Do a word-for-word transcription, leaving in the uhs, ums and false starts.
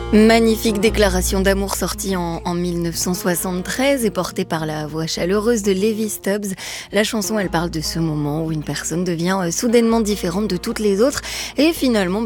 Magnifique déclaration d'amour sortie en, en mille neuf cent soixante-treize et portée par la voix chaleureuse de Levi Stubbs. La chanson, elle parle de ce moment où une personne devient euh, soudainement différente de toutes les autres et finalement